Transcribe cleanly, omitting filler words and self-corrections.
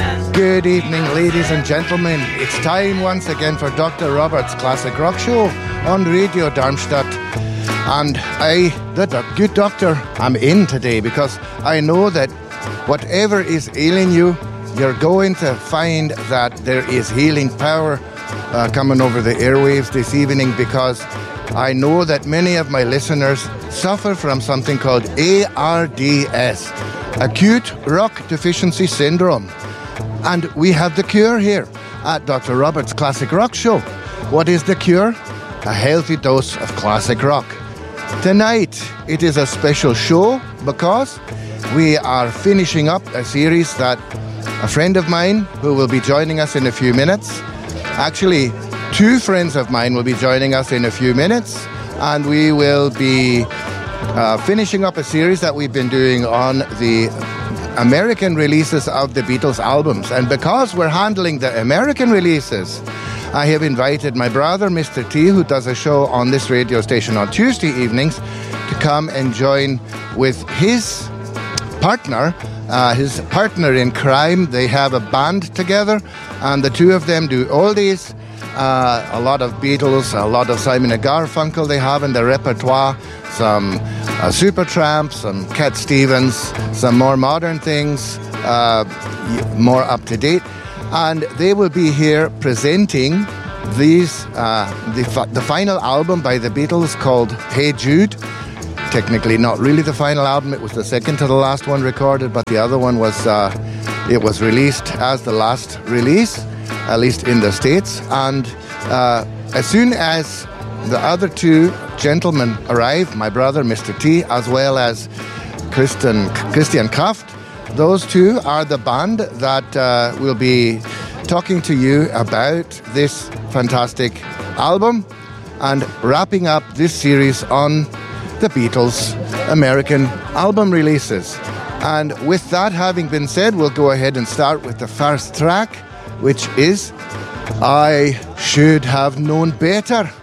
Good evening, ladies and gentlemen. It's time once again for Dr. Robert's Classic Rock Show on Radio Darmstadt. And I, the good doctor, I'm in today because I know that whatever is ailing you, you're going to find that there is healing power coming over the airwaves this evening, because I know that many of my listeners suffer from something called ARDS, Acute Rock Deficiency Syndrome. And we have the cure here at Dr. Robert's Classic Rock Show. What is the cure? A healthy dose of classic rock. Tonight, it is a special show because we are finishing up a series that a friend of mine, who will be joining us in a few minutes, actually, two friends of mine will be joining us in a few minutes, and we will be finishing up a series that we've been doing on the American releases of the Beatles albums. And because we're handling the American releases, I have invited my brother, Mr. T, who does a show on this radio station on Tuesday evenings, to come and join with his partner in crime. They have a band together, and the two of them do oldies, a lot of Beatles, a lot of Simon and Garfunkel they have in their repertoire, some Supertramp, some Cat Stevens, some more modern things, more up to date, and they will be here presenting these the final album by the Beatles called Hey Jude. Technically not really the final album, it was the second to the last one recorded, but the other one was it was released as the last release, at least in the States. And as soon as the other two gentlemen arrive, my brother, Mr. T, as well as Christian Kraft, those two are the band that will be talking to you about this fantastic album and wrapping up this series on the Beatles' American album releases. And with that having been said, we'll go ahead and start with the first track, which is I Should Have Known Better.